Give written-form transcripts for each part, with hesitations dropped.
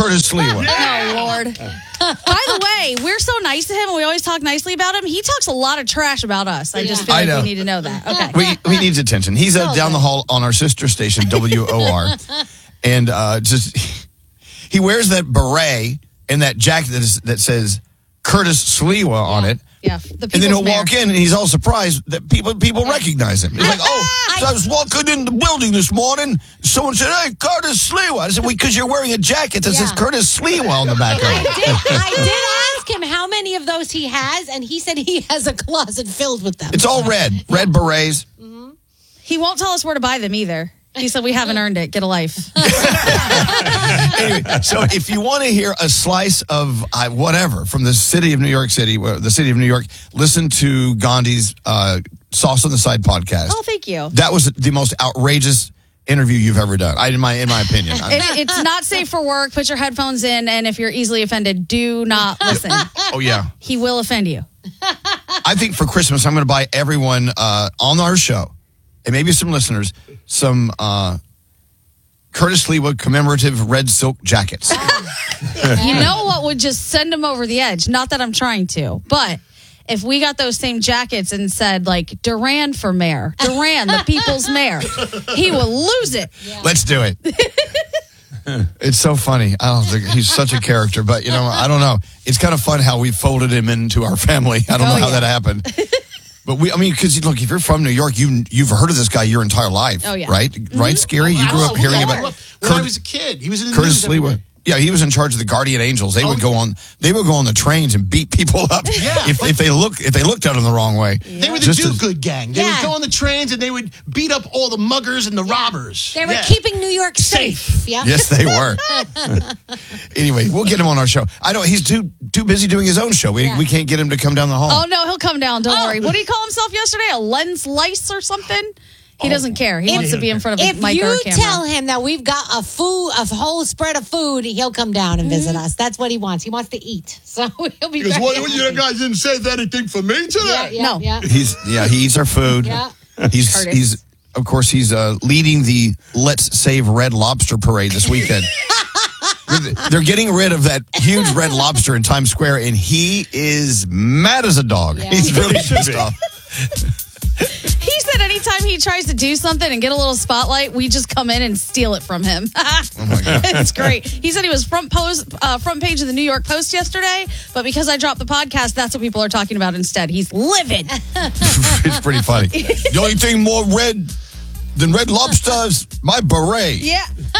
Curtis Sliwa. Oh, Lord. By the way, we're so nice to him and we always talk nicely about him. He talks a lot of trash about us. I just feel like we need to know that. Okay. We needs attention. He's down the hall on our sister station, WOR. And he wears that beret and that jacket that says Curtis Sliwa on it. Yeah. And then he'll walk in and he's all surprised that people recognize him. He's like, so I was walking in the building this morning. Someone said, hey, Curtis Sliwa. I said, because you're wearing a jacket that says Curtis Sliwa on the back of it. I did ask him how many of those he has, and he said he has a closet filled with them. It's all red berets. Mm-hmm. He won't tell us where to buy them either. He said, we haven't earned it. Get a life. Anyway, so if you want to hear a slice of whatever from the city of New York City, listen to Gandhi's Sauce on the Side podcast. Oh, thank you. That was the most outrageous interview you've ever done, in my opinion. It's not safe for work. Put your headphones in, and if you're easily offended, do not listen. Oh, yeah. He will offend you. I think for Christmas, I'm going to buy everyone on our show, and maybe some listeners, some Curtis Sliwa commemorative red silk jackets. You know what would just send him over the edge? Not that I'm trying to, but if we got those same jackets and said, like, Duran for mayor, Duran, the people's mayor, he will lose it. Yeah. Let's do it. It's so funny. I don't think he's such a character, but, I don't know. It's kind of fun how we folded him into our family. I don't know how that happened. But because look, if you're from New York, you've heard of this guy your entire life, right? Mm-hmm. Right, Scary? You grew up hearing about when I was a kid. He was in the Curtis news Sliwa. Yeah, he was in charge of the Guardian Angels. They would go on the trains and beat people up if they looked at them the wrong way. They were the do-good gang. They would go on the trains and they would beat up all the muggers and the robbers. They were keeping New York safe. Yeah. Yes, they were. Anyway, we'll get him on our show. I know he's too busy doing his own show. We can't get him to come down the hall. Oh no, he'll come down. Don't worry. What did he call himself yesterday? A lens lice or something? He doesn't care. He wants to be in front of a mic or a camera. If you tell him that we've got a whole spread of food, he'll come down and visit us. That's what he wants. He wants to eat. So he'll be because you guys didn't say anything for me today. Yeah. He eats our food. Yeah. He's of course leading the Let's Save Red Lobster parade this weekend. They're getting rid of that huge red lobster in Times Square, and he is mad as a dog. Yeah. He's really pissed off. He said anytime he tries to do something and get a little spotlight, we just come in and steal it from him. Oh my God. It's great. He said he was front page of the New York Post yesterday, but because I dropped the podcast, that's what people are talking about instead. He's livid. It's pretty funny. The only thing more red than red lobster is my beret. Yeah.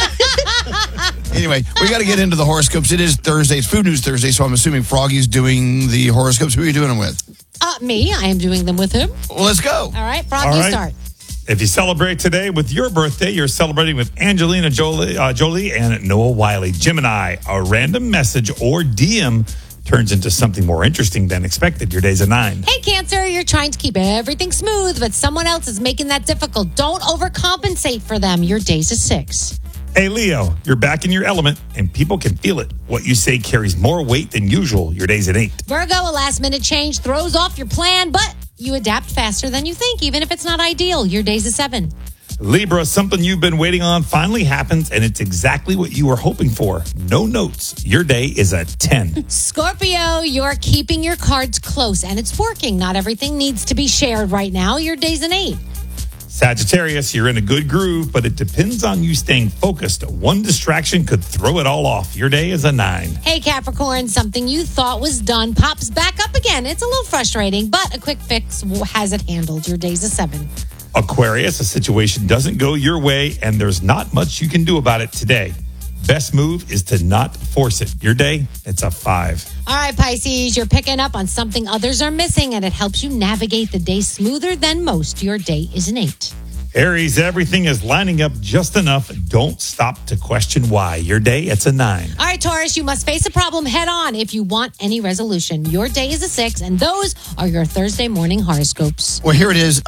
Anyway, we got to get into the horoscopes. It is Thursday. It's Food News Thursday, so I'm assuming Froggy's doing the horoscopes. Who are you doing them with? Me. I am doing them with him. Well, let's go. All right, Froggy, start. If you celebrate today with your birthday, you're celebrating with Angelina Jolie and Noah Wiley. Gemini, a random message or DM turns into something more interesting than expected. Your day's a 9. Hey, Cancer, you're trying to keep everything smooth, but someone else is making that difficult. Don't overcompensate for them. Your day's a 6. Hey, Leo, you're back in your element, and people can feel it. What you say carries more weight than usual. Your day's an 8. Virgo, a last-minute change throws off your plan, but you adapt faster than you think, even if it's not ideal. Your day's a 7. Libra, something you've been waiting on finally happens, and it's exactly what you were hoping for. No notes. Your day is a 10. Scorpio, you're keeping your cards close, and it's working. Not everything needs to be shared right now. Your day's an 8. Sagittarius, you're in a good groove, but it depends on you staying focused. One distraction could throw it all off. Your day is a 9. Hey, Capricorn, something you thought was done pops back up again. It's a little frustrating, but a quick fix has it handled. Your day's a 7. Aquarius, a situation doesn't go your way, and there's not much you can do about it today. Best move is to not force it. Your day, it's a 5. All right, Pisces, you're picking up on something others are missing, and it helps you navigate the day smoother than most. Your day is an 8. Aries, everything is lining up just enough. Don't stop to question why. Your day, it's a 9. All right, Taurus, you must face a problem head on if you want any resolution. Your day is a 6, and those are your Thursday morning horoscopes. Well, here it is,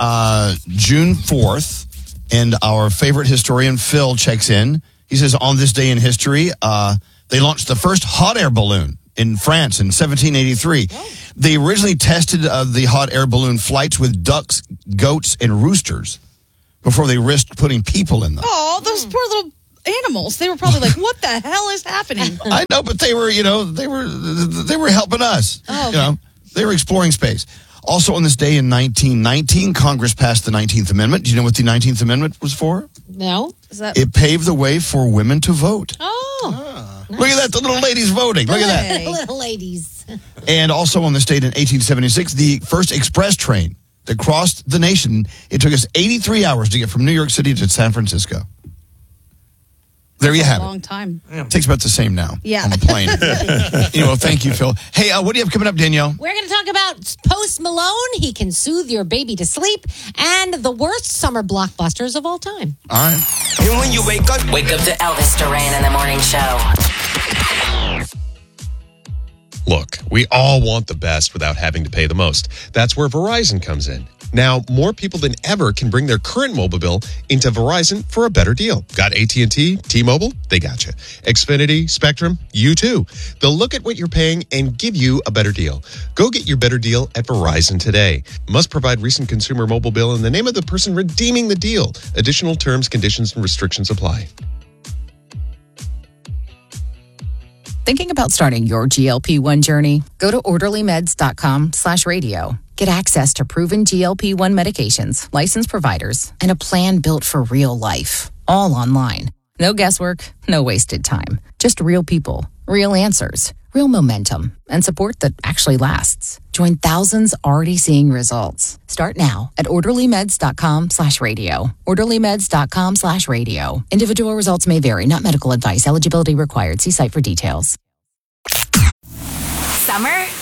June 4th, and our favorite historian, Phil, checks in. He says, on this day in history, they launched the first hot air balloon in France in 1783. Oh. They originally tested the hot air balloon flights with ducks, goats, and roosters before they risked putting people in them. Oh, those poor little animals. They were probably like, "What the hell is happening?" I know, but they were helping us. Oh, okay. They were exploring space. Also, on this day in 1919, Congress passed the 19th Amendment. Do you know what the 19th Amendment was for? No. Is that? It paved the way for women to vote. Oh. Look at that, the little ladies voting. Look at that. Hey. Little ladies. And also on this date in 1876, the first express train that crossed the nation. It took us 83 hours to get from New York City to San Francisco. There you have A it. long time. It takes about the same now. Yeah. On the plane. Thank you, Phil. Hey, what do you have coming up, Danielle? We're going to talk about Post Malone. He can soothe your baby to sleep. And the worst summer blockbusters of all time. All right. And when you wake up to Elvis Duran in the morning show. Look, we all want the best without having to pay the most. That's where Verizon comes in. Now, more people than ever can bring their current mobile bill into Verizon for a better deal. Got AT&T, T-Mobile? They got you. Xfinity, Spectrum? You too. They'll look at what you're paying and give you a better deal. Go get your better deal at Verizon today. Must provide recent consumer mobile bill in the name of the person redeeming the deal. Additional terms, conditions, and restrictions apply. Thinking about starting your GLP-1 journey? Go to orderlymeds.com/radio. Get access to proven GLP-1 medications, licensed providers, and a plan built for real life. All online. No guesswork, no wasted time. Just real people, real answers, real momentum, and support that actually lasts. Join thousands already seeing results. Start now at orderlymeds.com/radio. orderlymeds.com/radio. Individual results may vary, not medical advice. Eligibility required. See site for details. Summer